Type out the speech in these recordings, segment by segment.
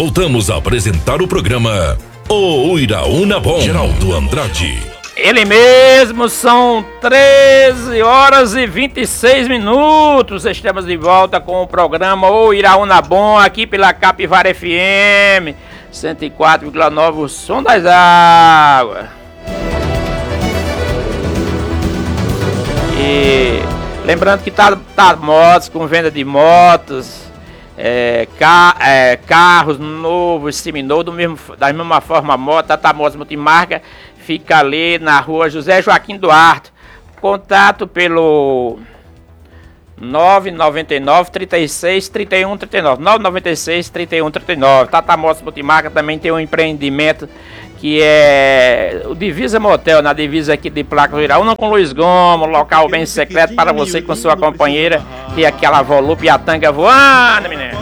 voltamos a apresentar o programa O Iraúna Bom. Geraldo Andrade. Ele mesmo, são 13 horas e 26 minutos. Estamos de volta com o programa O Iraúna Bom, aqui pela Capivara FM 104,9, o som das águas. E lembrando que tá motos, com venda de motos, carros novos, seminovo, da mesma forma a moto, Tata Motos Multimarca, fica ali na rua José Joaquim Duarte. Contato pelo 999 36 31 39, 996 31 39. Tata Motos Multimarca também tem um empreendimento que é o Divisa Motel, na divisa aqui de Placa do Iraúna com Luiz Gomes, local bem secreto para você com sua companheira, e aquela volúpia e a tanga voando, menino.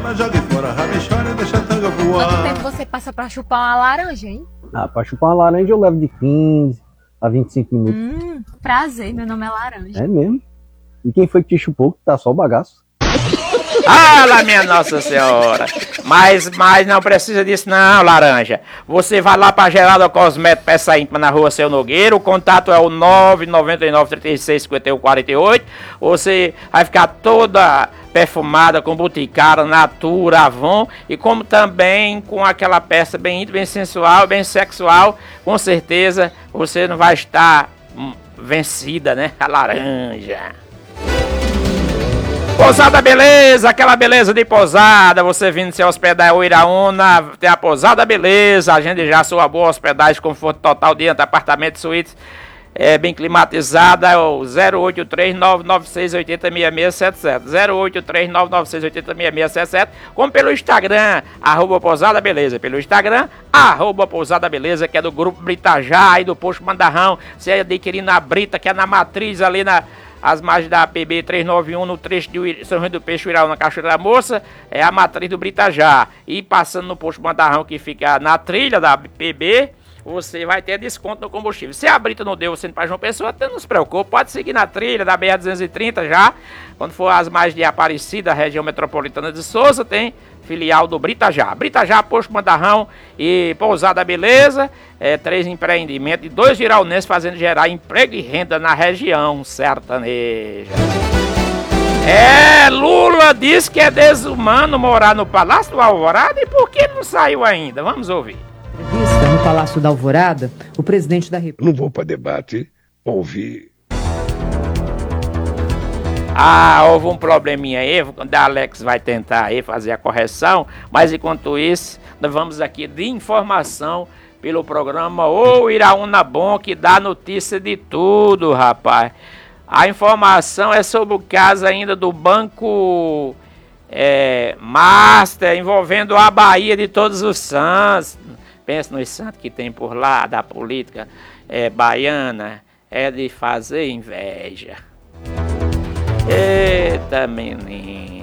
Quanto tempo você passa pra chupar uma laranja, hein? Pra chupar uma laranja eu levo de 15 a 25 minutos. Prazer, meu nome é Laranja. É mesmo? E quem foi que te chupou, que tá só o bagaço? Ah, minha Nossa Senhora. Mas não precisa disso não, Laranja. Você vai lá pra Geraldo Cosmético, peça íntima, na rua Seu Nogueira. O contato é o 999 36 51 48. Você vai ficar toda perfumada com Boticário, Natura, Avon, e como também com aquela peça bem íntima, bem sensual, bem sexual. Com certeza você não vai estar vencida, né? A Laranja. Pousada Beleza, aquela beleza de pousada. Você vindo se hospedar em Iraúna, tem a Pousada Beleza. Agende já sua boa hospedagem, conforto total dentro, apartamento, suítes, bem climatizada. É o 083 996 80 6677, 083 996 80 6677, como pelo Instagram, @Pousada Beleza, pelo Instagram, @Pousada Beleza, que é do Grupo Britajá e do Posto Mandarrão. Você adquirindo a Brita, que é na matriz ali as margens da PB 391, no trecho de São João do Peixe, Iraúna, Cachoeira da Moça, é a matriz do Britajá. E passando no posto Mandarrão, que fica na trilha da PB, você vai ter desconto no combustível. Se a Brita não deu você para João Pessoa, não se preocupe, pode seguir na trilha da BR-230 já. Quando for as margens de Aparecida, região metropolitana de Souza, tem filial do Britajá. Britajá, Posto Mandarrão e Pousada Beleza, 3 empreendimentos e 2 iraunenses fazendo gerar emprego e renda na região sertaneja. Lula diz que é desumano morar no Palácio do Alvorada, e por que não saiu ainda? Vamos ouvir. Entrevista no Palácio da Alvorada, o presidente da República... Não vou para debate, ouvir. Houve um probleminha aí, quando a Alex vai tentar aí fazer a correção, mas enquanto isso, nós vamos aqui de informação pelo programa O Iraúna Bom, que dá notícia de tudo, rapaz. A informação é sobre o caso ainda do Banco Master, envolvendo a Bahia de Todos os Santos. Pensa nos santos que tem por lá, da política baiana, é de fazer inveja. Eita, menino.